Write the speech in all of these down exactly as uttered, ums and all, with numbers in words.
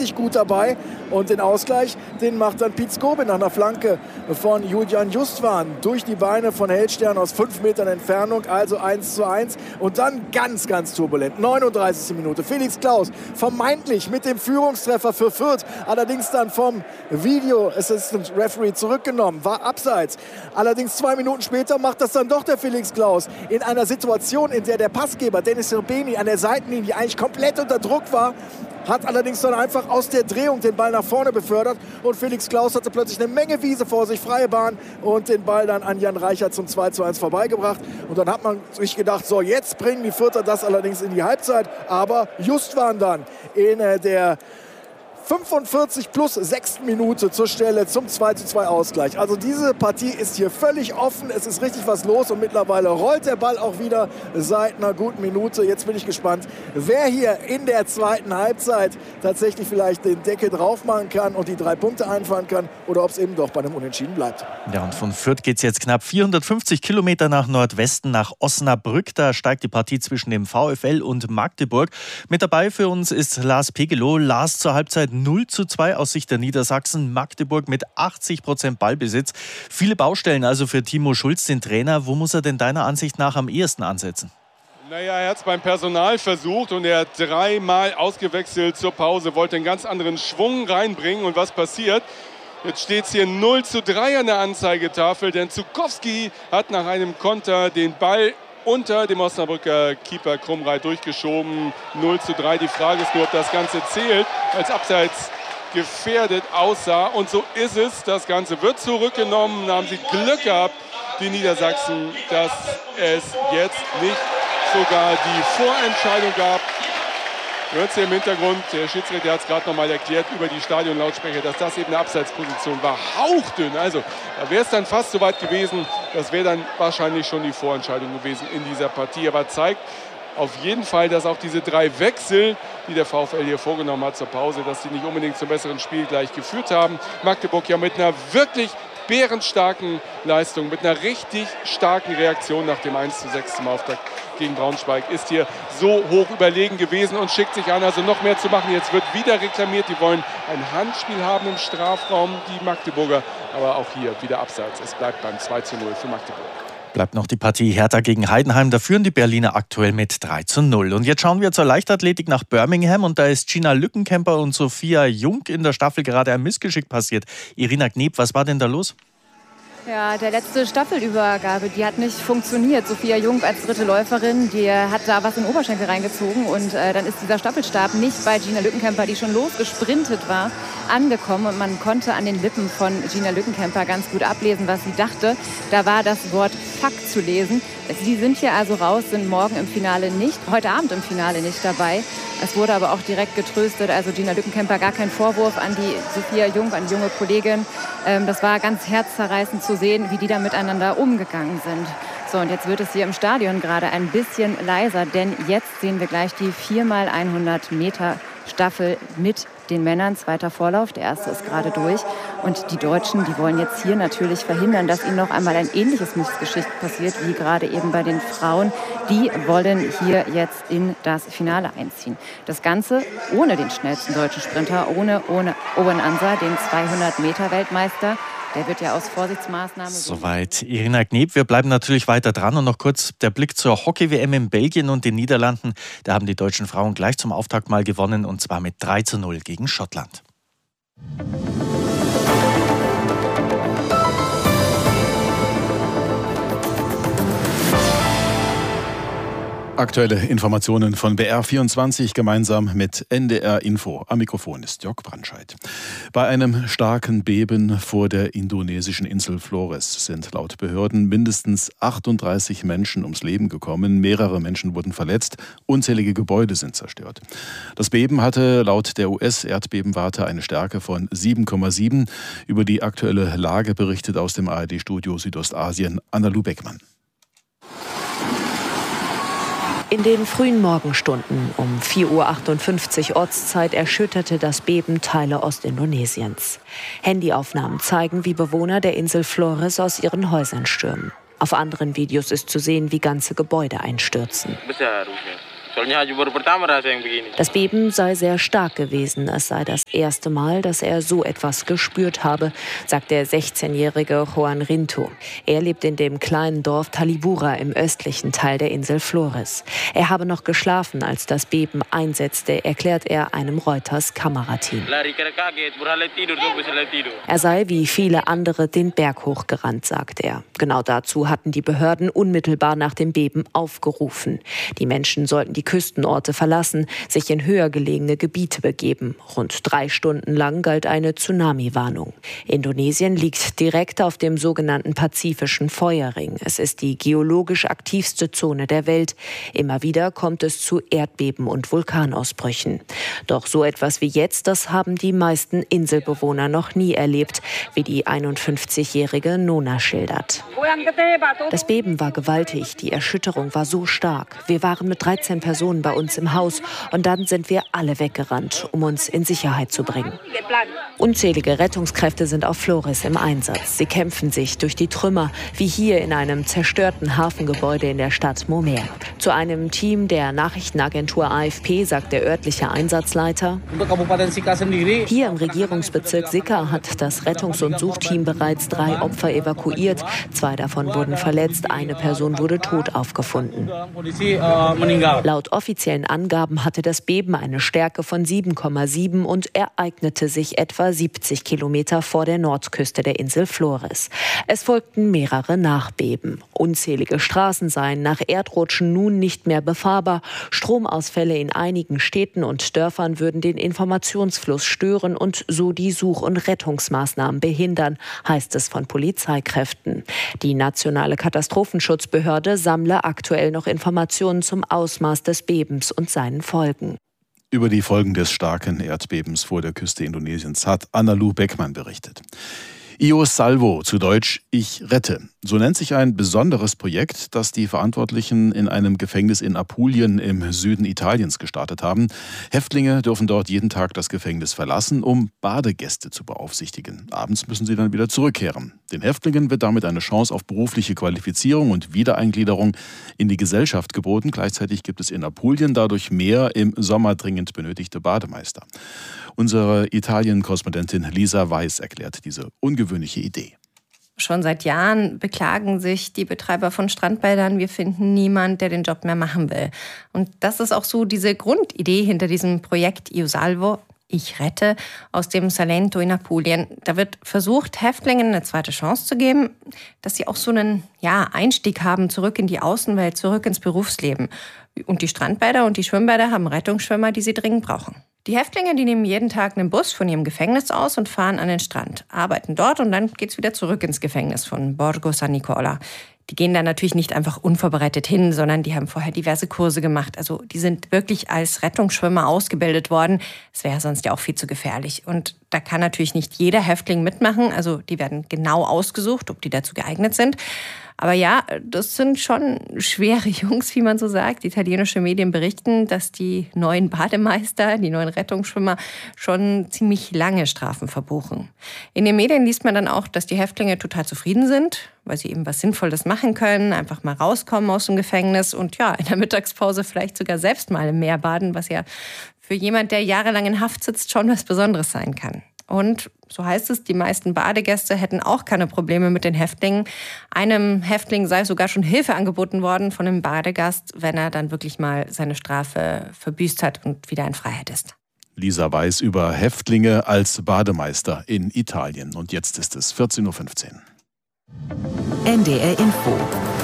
richtig gut dabei. Und den Ausgleich, den macht dann Piet Skobin nach einer Flanke von Julian Justwan durch die Beine von Heldstern aus fünf Metern Entfernung, also eins zu eins. Und dann ganz, ganz turbulent, neununddreißigste Minute. Felix Klaus vermeintlich mit dem Führungstreffer für Fürth, allerdings dann vom Video Assistant Referee zurückgenommen, war abseits. Allerdings zwei Minuten später macht das dann doch der Felix Klaus in einer Situation, in der der Passgeber Dennis Srbeny an der Seitenlinie eigentlich komplett unter Druck war, hat allerdings dann einfach aus der Drehung den Ball nach vorne befördert und Felix Klaus hatte plötzlich eine Menge Wiese vor sich, freie Bahn und den Ball dann an Jan Reichert zum zwei zu eins vorbeigebracht. Und dann hat man sich gedacht, so jetzt bringen die Fürther das allerdings in die Halbzeit, aber Justwan dann in äh, der fünfundvierzig plus sechsten Minute zur Stelle zum zwei zu zwei Ausgleich. Also diese Partie ist hier völlig offen. Es ist richtig was los und mittlerweile rollt der Ball auch wieder seit einer guten Minute. Jetzt bin ich gespannt, wer hier in der zweiten Halbzeit tatsächlich vielleicht den Deckel drauf machen kann und die drei Punkte einfahren kann oder ob es eben doch bei einem Unentschieden bleibt. Ja, und von Fürth geht es jetzt knapp vierhundertfünfzig Kilometer nach Nordwesten, nach Osnabrück. Da steigt die Partie zwischen dem VfL und Magdeburg. Mit dabei für uns ist Lars Pegelow. Lars, zur Halbzeit null zu zwei aus Sicht der Niedersachsen. Magdeburg mit achtzig Prozent Ballbesitz. Viele Baustellen also für Timo Schulz, den Trainer. Wo muss er denn deiner Ansicht nach am ehesten ansetzen? Naja, er hat es beim Personal versucht und er hat dreimal ausgewechselt zur Pause, wollte einen ganz anderen Schwung reinbringen. Und was passiert? Jetzt steht es hier null zu drei an der Anzeigetafel, denn Zukowski hat nach einem Konter den Ball unter dem Osnabrücker Keeper Krumrei durchgeschoben. null zu drei. Die Frage ist nur, ob das Ganze zählt, als abseits gefährdet aussah. Und so ist es. Das Ganze wird zurückgenommen. Da haben sie Glück gehabt, die Niedersachsen, dass es jetzt nicht sogar die Vorentscheidung gab. Ihr hört es hier im Hintergrund, der Schiedsrichter hat es gerade noch mal erklärt über die Stadionlautsprecher, dass das eben eine Abseitsposition war. Hauchdünn, also da wäre es dann fast so weit gewesen. Das wäre dann wahrscheinlich schon die Vorentscheidung gewesen in dieser Partie. Aber zeigt auf jeden Fall, dass auch diese drei Wechsel, die der VfL hier vorgenommen hat zur Pause, dass die nicht unbedingt zum besseren Spiel gleich geführt haben. Magdeburg ja mit einer wirklich bärenstarken Leistung, mit einer richtig starken Reaktion nach dem eins zu sechs zum Auftakt gegen Braunschweig, ist hier so hoch überlegen gewesen und schickt sich an, also noch mehr zu machen. Jetzt wird wieder reklamiert, die wollen ein Handspiel haben im Strafraum, die Magdeburger, aber auch hier wieder abseits. Es bleibt beim zwei zu null für Magdeburg. Bleibt noch die Partie Hertha gegen Heidenheim. Da führen die Berliner aktuell mit drei zu null. Und jetzt schauen wir zur Leichtathletik nach Birmingham. Und da ist Gina Lückenkämper und Sophia Jung in der Staffel gerade ein Missgeschick passiert. Irina Kneb, was war denn da los? Ja, der letzte Staffelübergabe, die hat nicht funktioniert. Sophia Jung als dritte Läuferin, die hat da was in den Oberschenkel reingezogen und äh, dann ist dieser Staffelstab nicht bei Gina Lückenkämper, die schon losgesprintet war, angekommen und man konnte an den Lippen von Gina Lückenkämper ganz gut ablesen, was sie dachte. Da war das Wort Fuck zu lesen. Sie sind hier also raus, sind morgen im Finale nicht, heute Abend im Finale nicht dabei. Es wurde aber auch direkt getröstet, also Gina Lückenkämper, gar kein Vorwurf an die Sophia Jung, an die junge Kollegin. Ähm, das war ganz herzzerreißend zu sehen, wie die da miteinander umgegangen sind. So, und jetzt wird es hier im Stadion gerade ein bisschen leiser, denn jetzt sehen wir gleich die vier mal hundert Meter Staffel mit den Männern. Zweiter Vorlauf, der erste ist gerade durch. Und die Deutschen, die wollen jetzt hier natürlich verhindern, dass ihnen noch einmal ein ähnliches Missgeschick passiert, wie gerade eben bei den Frauen. Die wollen hier jetzt in das Finale einziehen. Das Ganze ohne den schnellsten deutschen Sprinter, ohne, ohne Owen Ansa, den zweihundert Meter Weltmeister. Der wird ja aus Vorsichtsmaßnahmen... Soweit Irina Kneb. Wir bleiben natürlich weiter dran. Und noch kurz der Blick zur Hockey-W M in Belgien und den Niederlanden. Da haben die deutschen Frauen gleich zum Auftakt mal gewonnen, und zwar mit drei zu null gegen Schottland. Aktuelle Informationen von B R vierundzwanzig gemeinsam mit N D R Info. Am Mikrofon ist Jörg Brandscheid. Bei einem starken Beben vor der indonesischen Insel Flores sind laut Behörden mindestens achtunddreißig Menschen ums Leben gekommen. Mehrere Menschen wurden verletzt. Unzählige Gebäude sind zerstört. Das Beben hatte laut der U S-Erdbebenwarte eine Stärke von sieben Komma sieben. Über die aktuelle Lage berichtet aus dem A R D-Studio Südostasien Anna-Lu Beckmann. In den frühen Morgenstunden um vier Uhr achtundfünfzig Ortszeit erschütterte das Beben Teile Ostindonesiens. Handyaufnahmen zeigen, wie Bewohner der Insel Flores aus ihren Häusern stürmen. Auf anderen Videos ist zu sehen, wie ganze Gebäude einstürzen. Das Beben sei sehr stark gewesen. Es sei das erste Mal, dass er so etwas gespürt habe, sagt der sechzehnjährige Juan Rinto. Er lebt in dem kleinen Dorf Talibura im östlichen Teil der Insel Flores. Er habe noch geschlafen, als das Beben einsetzte, erklärt er einem Reuters-Kamerateam. Er sei wie viele andere den Berg hochgerannt, sagt er. Genau dazu hatten die Behörden unmittelbar nach dem Beben aufgerufen. Die Menschen sollten die Küstenorte verlassen, sich in höher gelegene Gebiete begeben. Rund drei Stunden lang galt eine Tsunami-Warnung. Indonesien liegt direkt auf dem sogenannten Pazifischen Feuerring. Es ist die geologisch aktivste Zone der Welt. Immer wieder kommt es zu Erdbeben und Vulkanausbrüchen. Doch so etwas wie jetzt, das haben die meisten Inselbewohner noch nie erlebt, wie die einundfünfzigjährige Nona schildert. Das Beben war gewaltig, die Erschütterung war so stark. Wir waren mit dreizehn Personen bei uns im Haus und dann sind wir alle weggerannt, um uns in Sicherheit zu bringen. Unzählige Rettungskräfte sind auf Flores im Einsatz. Sie kämpfen sich durch die Trümmer, wie hier in einem zerstörten Hafengebäude in der Stadt Momer. Zu einem Team der Nachrichtenagentur A F P sagt der örtliche Einsatzleiter: Hier im Regierungsbezirk Sika hat das Rettungs- und Suchteam bereits drei Opfer evakuiert. Zwei davon wurden verletzt, eine Person wurde tot aufgefunden. Laut offiziellen Angaben hatte das Beben eine Stärke von sieben Komma sieben und ereignete sich etwa siebzig Kilometer vor der Nordküste der Insel Flores. Es folgten mehrere Nachbeben. Unzählige Straßen seien nach Erdrutschen nun nicht mehr befahrbar. Stromausfälle in einigen Städten und Dörfern würden den Informationsfluss stören und so die Such- und Rettungsmaßnahmen behindern, heißt es von Polizeikräften. Die nationale Katastrophenschutzbehörde sammle aktuell noch Informationen zum Ausmaß des Bebens und seinen Folgen. Über die Folgen des starken Erdbebens vor der Küste Indonesiens hat Anna-Lu Beckmann berichtet. Io Salvo, zu Deutsch Ich rette. So nennt sich ein besonderes Projekt, das die Verantwortlichen in einem Gefängnis in Apulien im Süden Italiens gestartet haben. Häftlinge dürfen dort jeden Tag das Gefängnis verlassen, um Badegäste zu beaufsichtigen. Abends müssen sie dann wieder zurückkehren. Den Häftlingen wird damit eine Chance auf berufliche Qualifizierung und Wiedereingliederung in die Gesellschaft geboten. Gleichzeitig gibt es in Apulien dadurch mehr im Sommer dringend benötigte Bademeister. Unsere Italien-Korrespondentin Lisa Weiß erklärt diese ungewöhnliche Idee. Schon seit Jahren beklagen sich die Betreiber von Strandbädern, wir finden niemanden, der den Job mehr machen will. Und das ist auch so diese Grundidee hinter diesem Projekt Io Salvo, Ich rette, aus dem Salento in Apulien. Da wird versucht, Häftlingen eine zweite Chance zu geben, dass sie auch so einen ja, Einstieg haben, zurück in die Außenwelt, zurück ins Berufsleben. Und die Strandbäder und die Schwimmbäder haben Rettungsschwimmer, die sie dringend brauchen. Die Häftlinge, die nehmen jeden Tag einen Bus von ihrem Gefängnis aus und fahren an den Strand, arbeiten dort und dann geht's wieder zurück ins Gefängnis von Borgo San Nicola. Die gehen da natürlich nicht einfach unvorbereitet hin, sondern die haben vorher diverse Kurse gemacht. Also die sind wirklich als Rettungsschwimmer ausgebildet worden. Es wäre sonst ja auch viel zu gefährlich. Und da kann natürlich nicht jeder Häftling mitmachen. Also die werden genau ausgesucht, ob die dazu geeignet sind. Aber ja, das sind schon schwere Jungs, wie man so sagt. Italienische Medien berichten, dass die neuen Bademeister, die neuen Rettungsschwimmer schon ziemlich lange Strafen verbuchen. In den Medien liest man dann auch, dass die Häftlinge total zufrieden sind, weil sie eben was Sinnvolles machen können, einfach mal rauskommen aus dem Gefängnis und ja, in der Mittagspause vielleicht sogar selbst mal im Meer baden, was ja für jemand, der jahrelang in Haft sitzt, schon was Besonderes sein kann. Und so heißt es, die meisten Badegäste hätten auch keine Probleme mit den Häftlingen. Einem Häftling sei sogar schon Hilfe angeboten worden von einem Badegast, wenn er dann wirklich mal seine Strafe verbüßt hat und wieder in Freiheit ist. Lisa Weiß über Häftlinge als Bademeister in Italien. Und jetzt ist es vierzehn Uhr fünfzehn. N D R Info.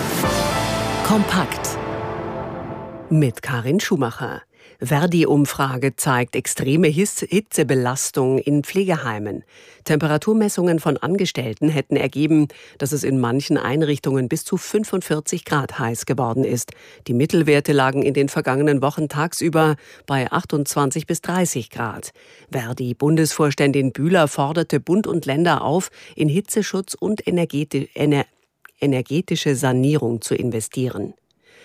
Kompakt. Mit Karin Schumacher. Verdi-Umfrage zeigt extreme Hitzebelastung in Pflegeheimen. Temperaturmessungen von Angestellten hätten ergeben, dass es in manchen Einrichtungen bis zu fünfundvierzig Grad heiß geworden ist. Die Mittelwerte lagen in den vergangenen Wochen tagsüber bei achtundzwanzig bis dreißig Grad. Verdi-Bundesvorständin Bühler forderte Bund und Länder auf, in Hitzeschutz und energetische Sanierung zu investieren.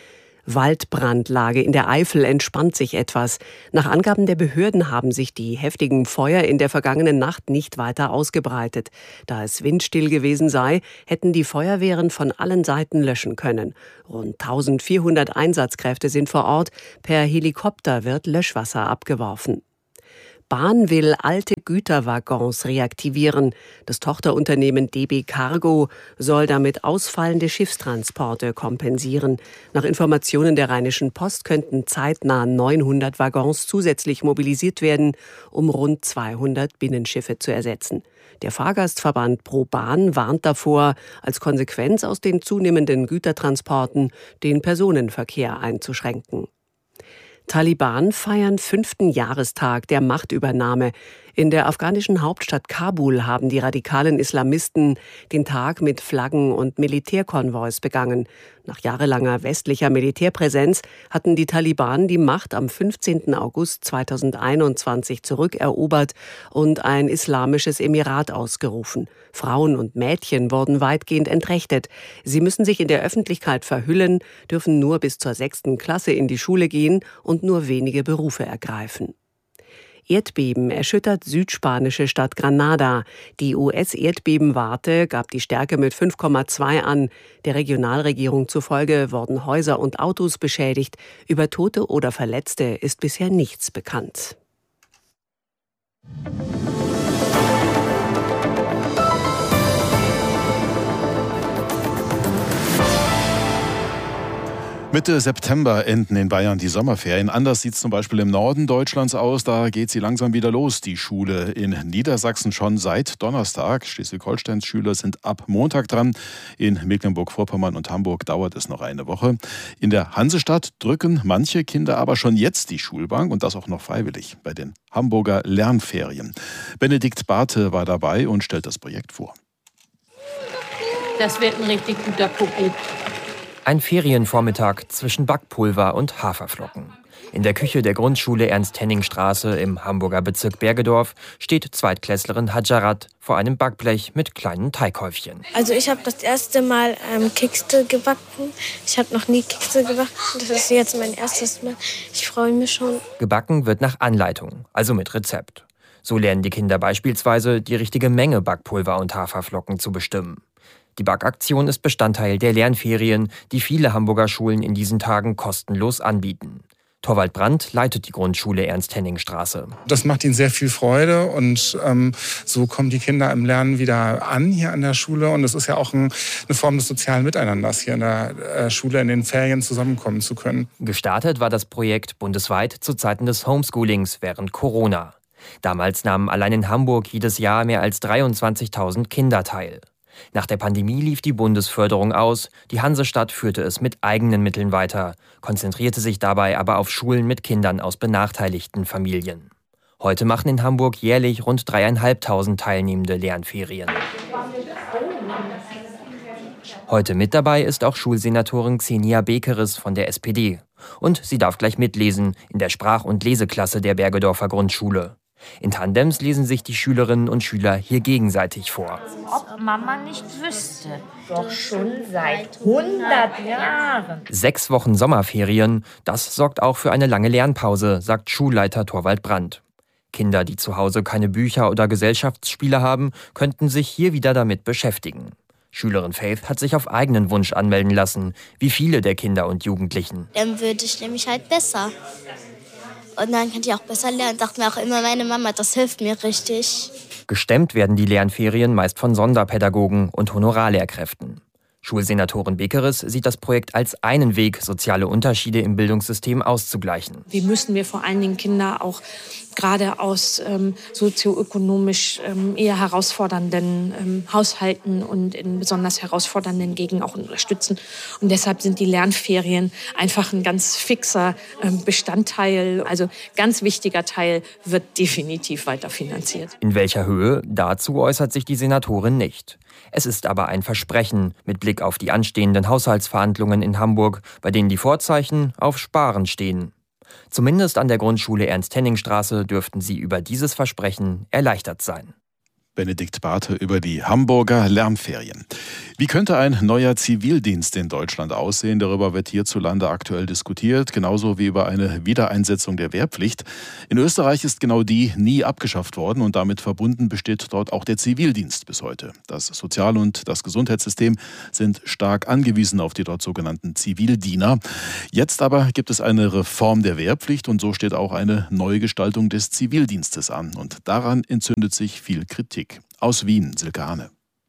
Waldbrandlage in der Eifel entspannt sich etwas. Nach Angaben der Behörden haben sich die heftigen Feuer in der vergangenen Nacht nicht weiter ausgebreitet. Da es windstill gewesen sei, hätten die Feuerwehren von allen Seiten löschen können. Rund eintausendvierhundert Einsatzkräfte sind vor Ort. Per Helikopter wird Löschwasser abgeworfen. Bahn will alte Güterwaggons reaktivieren. Das Tochterunternehmen D B Cargo soll damit ausfallende Schiffstransporte kompensieren. Nach Informationen der Rheinischen Post könnten zeitnah neunhundert Waggons zusätzlich mobilisiert werden, um rund zweihundert Binnenschiffe zu ersetzen. Der Fahrgastverband Pro Bahn warnt davor, als Konsequenz aus den zunehmenden Gütertransporten den Personenverkehr einzuschränken. Taliban feiern fünften Jahrestag der Machtübernahme. In der afghanischen Hauptstadt Kabul haben die radikalen Islamisten den Tag mit Flaggen und Militärkonvois begangen. Nach jahrelanger westlicher Militärpräsenz hatten die Taliban die Macht am fünfzehnten August zweitausendeinundzwanzig zurückerobert und ein islamisches Emirat ausgerufen. Frauen und Mädchen wurden weitgehend entrechtet. Sie müssen sich in der Öffentlichkeit verhüllen, dürfen nur bis zur sechsten Klasse in die Schule gehen und nur wenige Berufe ergreifen. Erdbeben erschüttert südspanische Stadt Granada. Die U S-Erdbebenwarte gab die Stärke mit fünf Komma zwei an. Der Regionalregierung zufolge wurden Häuser und Autos beschädigt. Über Tote oder Verletzte ist bisher nichts bekannt. Mitte September enden in Bayern die Sommerferien. Anders sieht es zum Beispiel im Norden Deutschlands aus. Da geht sie langsam wieder los, die Schule. In Niedersachsen schon seit Donnerstag. Schleswig-Holsteins Schüler sind ab Montag dran. In Mecklenburg-Vorpommern und Hamburg dauert es noch eine Woche. In der Hansestadt drücken manche Kinder aber schon jetzt die Schulbank und das auch noch freiwillig bei den Hamburger Lernferien. Benedikt Barthe war dabei und stellt das Projekt vor. Das wird ein richtig guter Pucki. Ein Ferienvormittag zwischen Backpulver und Haferflocken. In der Küche der Grundschule Ernst-Henning-Straße im Hamburger Bezirk Bergedorf steht Zweitklässlerin Hadjarat vor einem Backblech mit kleinen Teighäufchen. Also ich habe das erste Mal ähm, Kekse gebacken. Ich habe noch nie Kekse gebacken. Das ist jetzt mein erstes Mal. Ich freue mich schon. Gebacken wird nach Anleitung, also mit Rezept. So lernen die Kinder beispielsweise, die richtige Menge Backpulver und Haferflocken zu bestimmen. Die Backaktion ist Bestandteil der Lernferien, die viele Hamburger Schulen in diesen Tagen kostenlos anbieten. Torvald Brandt leitet die Grundschule Ernst-Henning-Straße. Das macht ihnen sehr viel Freude und ähm, so kommen die Kinder im Lernen wieder an hier an der Schule. Und es ist ja auch ein, eine Form des sozialen Miteinanders, hier in der äh, Schule in den Ferien zusammenkommen zu können. Gestartet war das Projekt bundesweit zu Zeiten des Homeschoolings während Corona. Damals nahmen allein in Hamburg jedes Jahr mehr als dreiundzwanzigtausend Kinder teil. Nach der Pandemie lief die Bundesförderung aus, die Hansestadt führte es mit eigenen Mitteln weiter, konzentrierte sich dabei aber auf Schulen mit Kindern aus benachteiligten Familien. Heute machen in Hamburg jährlich rund dreieinhalbtausend teilnehmende Lernferien. Heute mit dabei ist auch Schulsenatorin Xenia Bekeres von der S P D. Und sie darf gleich mitlesen in der Sprach- und Leseklasse der Bergedorfer Grundschule. In Tandems lesen sich die Schülerinnen und Schüler hier gegenseitig vor. Ob Mama nicht wüsste, doch schon seit hundert Jahren. Sechs Wochen Sommerferien, das sorgt auch für eine lange Lernpause, sagt Schulleiter Torvald Brandt. Kinder, die zu Hause keine Bücher oder Gesellschaftsspiele haben, könnten sich hier wieder damit beschäftigen. Schülerin Faith hat sich auf eigenen Wunsch anmelden lassen, wie viele der Kinder und Jugendlichen. Dann würde ich nämlich halt besser. Und dann kann ich auch besser lernen. Sagt mir auch immer meine Mama, das hilft mir richtig. Gestemmt werden die Lernferien meist von Sonderpädagogen und Honorarlehrkräften. Schulsenatorin Bekeres sieht das Projekt als einen Weg, soziale Unterschiede im Bildungssystem auszugleichen. Wie müssen wir vor allen Dingen Kinder auch gerade aus ähm, sozioökonomisch ähm, eher herausfordernden ähm, Haushalten und in besonders herausfordernden Gegenden auch unterstützen. Und deshalb sind die Lernferien einfach ein ganz fixer ähm, Bestandteil. Also ganz wichtiger Teil wird definitiv weiter finanziert. In welcher Höhe? Dazu äußert sich die Senatorin nicht. Es ist aber ein Versprechen mit Blick auf die anstehenden Haushaltsverhandlungen in Hamburg, bei denen die Vorzeichen auf Sparen stehen. Zumindest an der Grundschule Ernst-Henning-Straße dürften sie über dieses Versprechen erleichtert sein. Benedikt Barthe über die Hamburger Lernferien. Wie könnte ein neuer Zivildienst in Deutschland aussehen? Darüber wird hierzulande aktuell diskutiert, genauso wie über eine Wiedereinsetzung der Wehrpflicht. In Österreich ist genau die nie abgeschafft worden und damit verbunden besteht dort auch der Zivildienst bis heute. Das Sozial- und das Gesundheitssystem sind stark angewiesen auf die dort sogenannten Zivildiener. Jetzt aber gibt es eine Reform der Wehrpflicht und so steht auch eine Neugestaltung des Zivildienstes an. Und daran entzündet sich viel Kritik. Aus Wien, Silke Hane.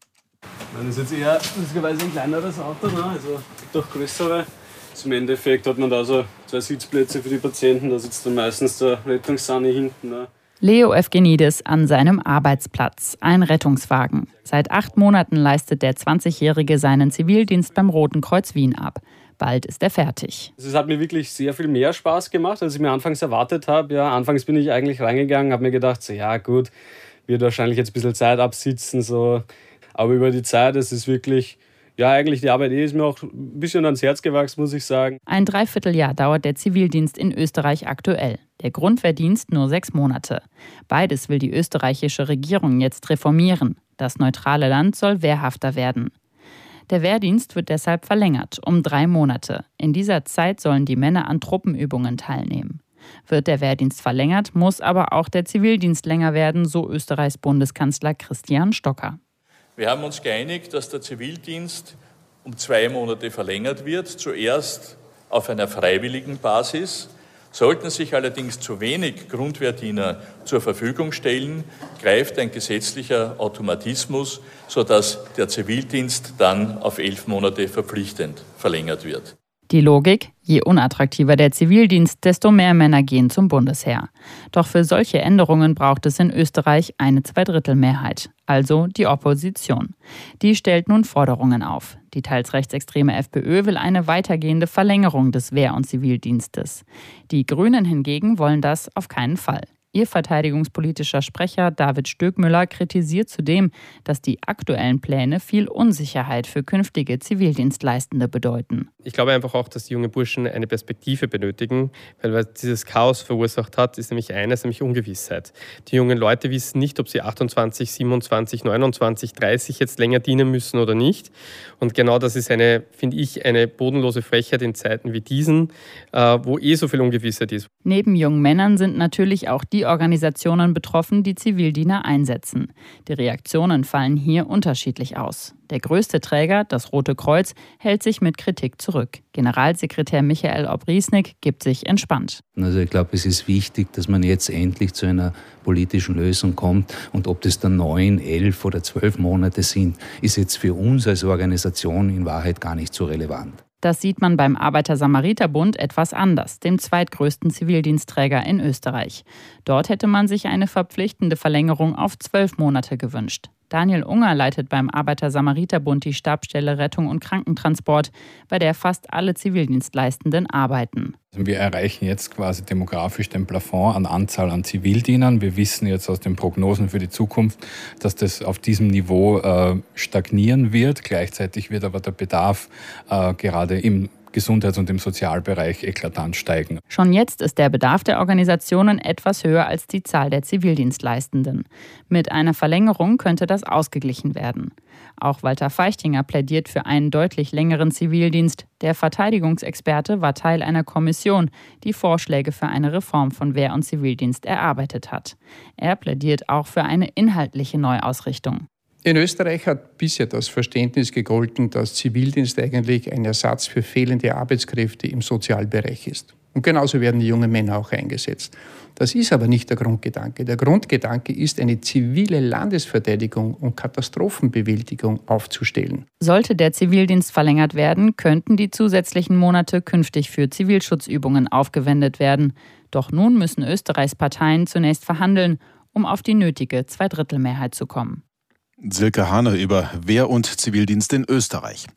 Das ist jetzt eher lustigerweise ein kleineres Auto, ne? Also gibt auch größere. Also im Endeffekt hat man da so zwei Sitzplätze für die Patienten, da sitzt dann meistens der Rettungssani hinten. Ne? Leo Evgenidis an seinem Arbeitsplatz, ein Rettungswagen. Seit acht Monaten leistet der zwanzigjährige seinen Zivildienst beim Roten Kreuz Wien ab. Bald ist er fertig. Es hat mir wirklich sehr viel mehr Spaß gemacht, als ich mir anfangs erwartet habe. Ja, anfangs bin ich eigentlich reingegangen, habe mir gedacht, so, ja gut, wird wahrscheinlich jetzt ein bisschen Zeit absitzen, so. Aber über die Zeit, es ist wirklich, ja eigentlich die Arbeit ist mir auch ein bisschen ans Herz gewachsen, muss ich sagen. Ein Dreivierteljahr dauert der Zivildienst in Österreich aktuell. Der Grundwehrdienst nur sechs Monate. Beides will die österreichische Regierung jetzt reformieren. Das neutrale Land soll wehrhafter werden. Der Wehrdienst wird deshalb verlängert, um drei Monate. In dieser Zeit sollen die Männer an Truppenübungen teilnehmen. Wird der Wehrdienst verlängert, muss aber auch der Zivildienst länger werden, so Österreichs Bundeskanzler Christian Stocker. Wir haben uns geeinigt, dass der Zivildienst um zwei Monate verlängert wird, zuerst auf einer freiwilligen Basis. Sollten sich allerdings zu wenig Grundwehrdiener zur Verfügung stellen, greift ein gesetzlicher Automatismus, sodass der Zivildienst dann auf elf Monate verpflichtend verlängert wird. Die Logik: Je unattraktiver der Zivildienst, desto mehr Männer gehen zum Bundesheer. Doch für solche Änderungen braucht es in Österreich eine Zweidrittelmehrheit, also die Opposition. Die stellt nun Forderungen auf. Die teils rechtsextreme FPÖ will eine weitergehende Verlängerung des Wehr- und Zivildienstes. Die Grünen hingegen wollen das auf keinen Fall. Ihr verteidigungspolitischer Sprecher David Stöckmüller kritisiert zudem, dass die aktuellen Pläne viel Unsicherheit für künftige Zivildienstleistende bedeuten. Ich glaube einfach auch, dass die jungen Burschen eine Perspektive benötigen, weil was dieses Chaos verursacht hat, ist nämlich eines, nämlich Ungewissheit. Die jungen Leute wissen nicht, ob sie achtundzwanzig, siebenundzwanzig, neunundzwanzig, dreißig jetzt länger dienen müssen oder nicht. Und genau das ist eine, finde ich, eine bodenlose Frechheit in Zeiten wie diesen, wo eh so viel Ungewissheit ist. Neben jungen Männern sind natürlich auch die Organisationen betroffen, die Zivildiener einsetzen. Die Reaktionen fallen hier unterschiedlich aus. Der größte Träger, das Rote Kreuz, hält sich mit Kritik zurück. Generalsekretär Michael Obriesnik gibt sich entspannt. Also ich glaube, es ist wichtig, dass man jetzt endlich zu einer politischen Lösung kommt. Und ob das dann neun, elf oder zwölf Monate sind, ist jetzt für uns als Organisation in Wahrheit gar nicht so relevant. Das sieht man beim Arbeiter-Samariter-Bund etwas anders, dem zweitgrößten Zivildienstträger in Österreich. Dort hätte man sich eine verpflichtende Verlängerung auf zwölf Monate gewünscht. Daniel Unger leitet beim Arbeiter-Samariter-Bund die Stabsstelle Rettung und Krankentransport, bei der fast alle Zivildienstleistenden arbeiten. Wir erreichen jetzt quasi demografisch den Plafond an Anzahl an Zivildienern. Wir wissen jetzt aus den Prognosen für die Zukunft, dass das auf diesem Niveau äh, stagnieren wird. Gleichzeitig wird aber der Bedarf äh, gerade im Gesundheits- und im Sozialbereich eklatant steigen. Schon jetzt ist der Bedarf der Organisationen etwas höher als die Zahl der Zivildienstleistenden. Mit einer Verlängerung könnte das ausgeglichen werden. Auch Walter Feichtinger plädiert für einen deutlich längeren Zivildienst. Der Verteidigungsexperte war Teil einer Kommission, die Vorschläge für eine Reform von Wehr- und Zivildienst erarbeitet hat. Er plädiert auch für eine inhaltliche Neuausrichtung. In Österreich hat bisher das Verständnis gegolten, dass Zivildienst eigentlich ein Ersatz für fehlende Arbeitskräfte im Sozialbereich ist. Und genauso werden die jungen Männer auch eingesetzt. Das ist aber nicht der Grundgedanke. Der Grundgedanke ist, eine zivile Landesverteidigung und Katastrophenbewältigung aufzustellen. Sollte der Zivildienst verlängert werden, könnten die zusätzlichen Monate künftig für Zivilschutzübungen aufgewendet werden. Doch nun müssen Österreichs Parteien zunächst verhandeln, um auf die nötige Zweidrittelmehrheit zu kommen. Silke Hane über Wehr- und Zivildienst in Österreich.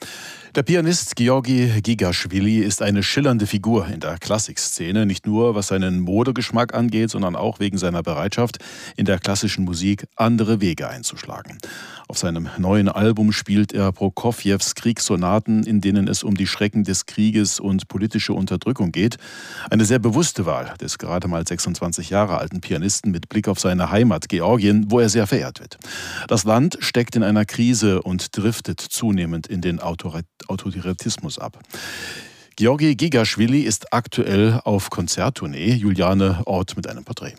Der Pianist Georgi Gigaschwili ist eine schillernde Figur in der Klassikszene, nicht nur was seinen Modegeschmack angeht, sondern auch wegen seiner Bereitschaft, in der klassischen Musik andere Wege einzuschlagen. Auf seinem neuen Album spielt er Prokofjews Kriegssonaten, in denen es um die Schrecken des Krieges und politische Unterdrückung geht. Eine sehr bewusste Wahl des gerade mal sechsundzwanzig Jahre alten Pianisten mit Blick auf seine Heimat Georgien, wo er sehr verehrt wird. Das Land steckt in einer Krise und driftet zunehmend in den Autorität Autoritarismus ab. Georgi Gigaschwili ist aktuell auf Konzerttournee. Juliane Ort mit einem Porträt.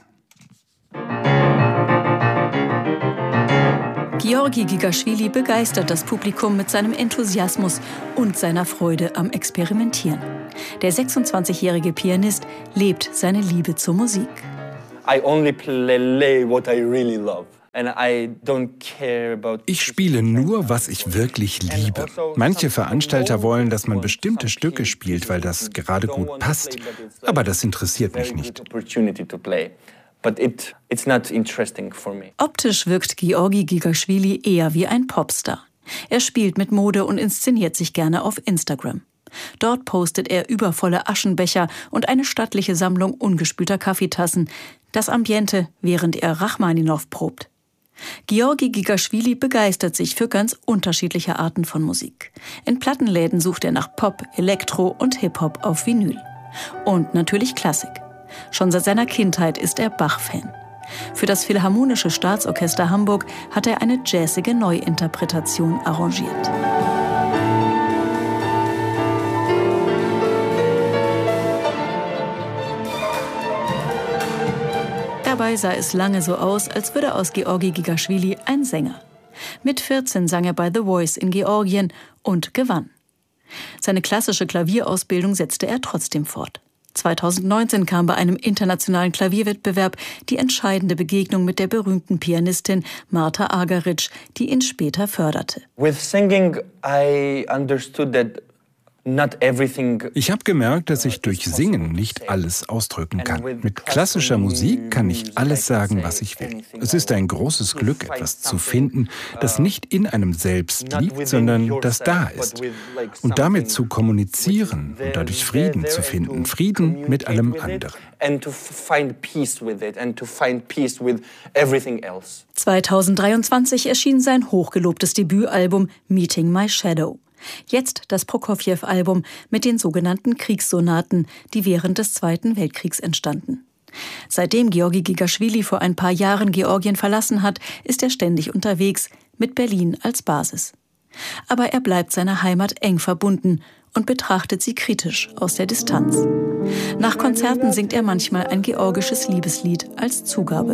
Georgi Gigaschwili begeistert das Publikum mit seinem Enthusiasmus und seiner Freude am Experimentieren. Der sechsundzwanzigjährige Pianist lebt seine Liebe zur Musik. I only play what I really love. Ich spiele nur, was ich wirklich liebe. Manche Veranstalter wollen, dass man bestimmte Stücke spielt, weil das gerade gut passt. Aber das interessiert mich nicht. Optisch wirkt Georgi Gigaschwili eher wie ein Popstar. Er spielt mit Mode und inszeniert sich gerne auf Instagram. Dort postet er übervolle Aschenbecher und eine stattliche Sammlung ungespülter Kaffeetassen. Das Ambiente, während er Rachmaninow probt. Georgi Gigaschwili begeistert sich für ganz unterschiedliche Arten von Musik. In Plattenläden sucht er nach Pop, Elektro und Hip-Hop auf Vinyl. Und natürlich Klassik. Schon seit seiner Kindheit ist er Bach-Fan. Für das Philharmonische Staatsorchester Hamburg hat er eine jazzige Neuinterpretation arrangiert. Dabei sah es lange so aus, als würde aus Georgi Gigaschwili ein Sänger. Mit vierzehn sang er bei The Voice in Georgien und gewann. Seine klassische Klavierausbildung setzte er trotzdem fort. zweitausendneunzehn kam bei einem internationalen Klavierwettbewerb die entscheidende Begegnung mit der berühmten Pianistin Marta Argerich, die ihn später förderte. With singing, I understood that Ich habe gemerkt, dass ich durch Singen nicht alles ausdrücken kann. Mit klassischer Musik kann ich alles sagen, was ich will. Es ist ein großes Glück, etwas zu finden, das nicht in einem selbst liegt, sondern das da ist. Und damit zu kommunizieren und dadurch Frieden zu finden, Frieden mit allem anderen. zweitausenddreiundzwanzig erschien sein hochgelobtes Debütalbum Meeting My Shadow. Jetzt das Prokofjew-Album mit den sogenannten Kriegssonaten, die während des Zweiten Weltkriegs entstanden. Seitdem Georgi Gigaschwili vor ein paar Jahren Georgien verlassen hat, ist er ständig unterwegs, mit Berlin als Basis. Aber er bleibt seiner Heimat eng verbunden und betrachtet sie kritisch aus der Distanz. Nach Konzerten singt er manchmal ein georgisches Liebeslied als Zugabe.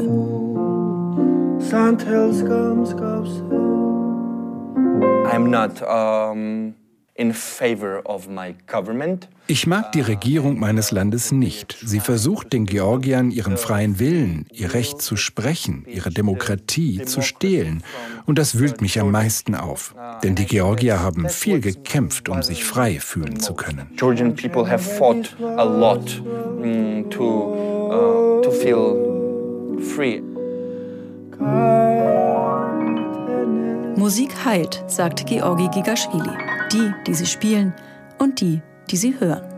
I'm not um, in favor of my government. Ich mag die Regierung meines Landes nicht. Sie versucht den Georgiern ihren freien Willen, ihr Recht zu sprechen, ihre Demokratie zu stehlen. Und das wühlt mich am meisten auf. Denn die Georgier haben viel gekämpft, um sich frei fühlen zu können. Georgian people have fought a lot um, to, uh, to feel free. Musik heilt, sagt Georgi Gigaschwili. Die, die sie spielen und die, die sie hören.